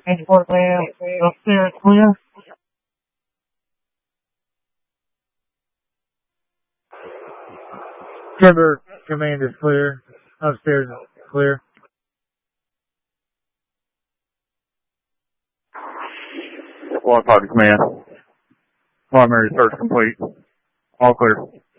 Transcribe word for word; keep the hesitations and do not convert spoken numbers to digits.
Transport man, upstairs clear. Timber command is clear. Upstairs is clear. One five command. Primary search complete. All clear.